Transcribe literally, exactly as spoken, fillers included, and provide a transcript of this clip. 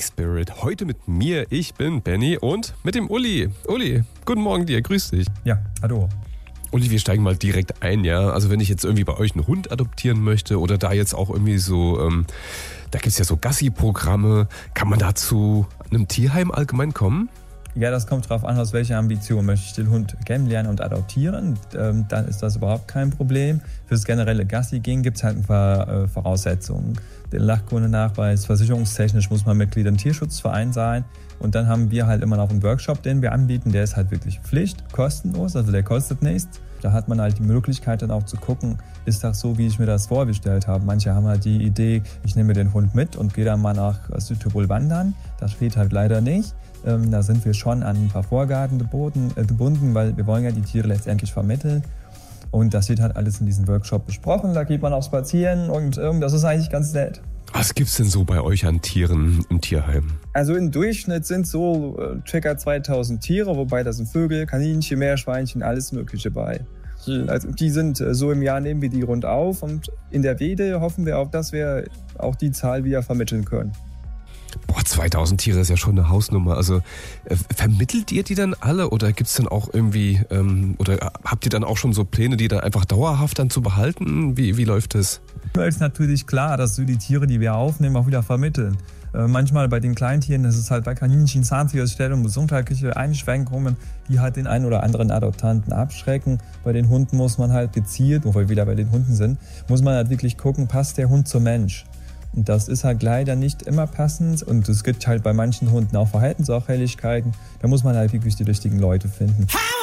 Bike Spirit. Heute mit mir, ich bin Benny und mit dem Uli. Uli, guten Morgen dir, grüß dich. Ja, hallo. Uli, wir steigen mal direkt ein, ja. Also wenn ich jetzt irgendwie bei euch einen Hund adoptieren möchte oder da jetzt auch irgendwie so, ähm, da gibt es ja so Gassi-Programme, kann man da zu einem Tierheim allgemein kommen? Ja, das kommt drauf an, aus welcher Ambition möchte ich den Hund kennenlernen und adoptieren. Ähm, dann ist das überhaupt kein Problem. Fürs generelle Gassi-Gehen gibt es halt ein paar äh, Voraussetzungen. Den Lachkundenachweis, versicherungstechnisch muss man Mitglied im Tierschutzverein sein. Und dann haben wir halt immer noch einen Workshop, den wir anbieten. Der ist halt wirklich Pflicht, kostenlos, also der kostet nichts. Da hat man halt die Möglichkeit dann auch zu gucken, ist das so, wie ich mir das vorgestellt habe. Manche haben halt die Idee, ich nehme den Hund mit und gehe dann mal nach Südtirol wandern. Das steht halt leider nicht. Ähm, da sind wir schon an ein paar Vorgaben geboten, äh, gebunden, weil wir wollen ja die Tiere letztendlich vermitteln. Und das wird halt alles in diesem Workshop besprochen. Da geht man auch spazieren und ähm, das ist eigentlich ganz nett. Was gibt's denn so bei euch an Tieren im Tierheim? Also im Durchschnitt sind so äh, ca. zweitausend Tiere, wobei da sind Vögel, Kaninchen, Meerschweinchen, alles Mögliche bei. Also die sind äh, so im Jahr nehmen wir die rund auf und in der Wede hoffen wir auch, dass wir auch die Zahl wieder vermitteln können. Boah, zweitausend Tiere ist ja schon eine Hausnummer. Also äh, vermittelt ihr die dann alle oder gibt's dann auch irgendwie, ähm, oder habt ihr dann auch schon so Pläne, die dann einfach dauerhaft dann zu behalten? Wie, wie läuft das? Es ist natürlich klar, dass wir die Tiere, die wir aufnehmen, auch wieder vermitteln. Äh, manchmal bei den Kleintieren ist es halt bei Kaninchen, Zahnfleischstellung, gesundheitliche Einschränkungen, die halt den einen oder anderen Adoptanten abschrecken. Bei den Hunden muss man halt gezielt, wo wir wieder bei den Hunden sind, muss man halt wirklich gucken, passt der Hund zum Mensch? Und das ist halt leider nicht immer passend und es gibt halt bei manchen Hunden auch Verhaltensauffälligkeiten. Da muss man halt wirklich die richtigen Leute finden.